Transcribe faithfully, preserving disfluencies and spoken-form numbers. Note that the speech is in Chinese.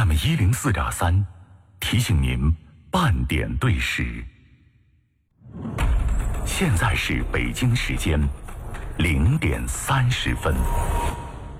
M 一零四点三提醒您半点对时。现在是北京时间零点三十分。